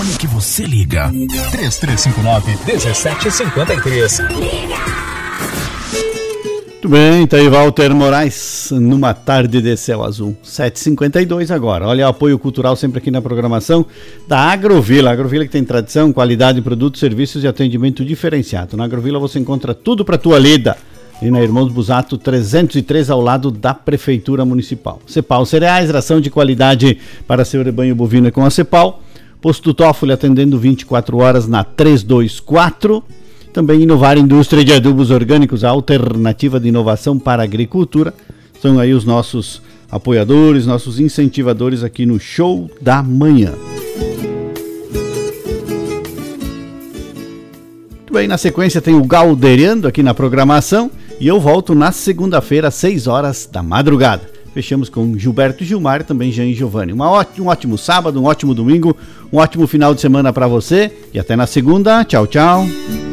Que você liga 3359-1753. Muito bem, tá aí Walter Moraes numa tarde de céu azul, 7h52 agora. Olha, o apoio cultural sempre aqui na programação da Agrovila. Agrovila que tem tradição, qualidade, produtos, serviços e atendimento diferenciado. Na Agrovila você encontra tudo para tua lida. E na Irmãos Busato 303 ao lado da Prefeitura Municipal. Cepal Cereais, ração de qualidade para seu rebanho bovino é com a Cepal. Posto Toffoli atendendo 24 horas na 324. Também Inovar Indústria de Adubos Orgânicos, a alternativa de inovação para a agricultura. São aí os nossos apoiadores, nossos incentivadores aqui no Show da Manhã. Muito bem, na sequência tem o Galderiando aqui na programação e eu volto na segunda-feira às 6 horas da madrugada. Fechamos com Gilberto Gilmar e também Jean e Giovanni. Um ótimo sábado, um ótimo domingo, um ótimo final de semana para você e até na segunda. Tchau, tchau.